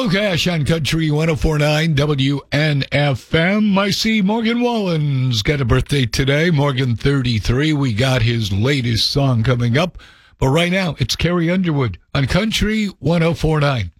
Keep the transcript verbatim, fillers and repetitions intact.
Joe Cash on Country one oh four point nine W N F M. I see Morgan Wallen's got a birthday today. Morgan, thirty-three. We got his latest song coming up. But right now, it's Carrie Underwood on Country one oh four point nine